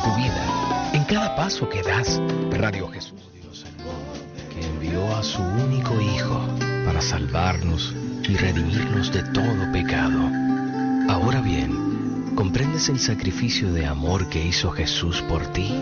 tu vida, en cada paso que das. Radio Jesús, Dios el mundo, que envió a su único Hijo para salvarnos y redimirnos de todo pecado. Ahora bien, ¿comprendes el sacrificio de amor que hizo Jesús por ti?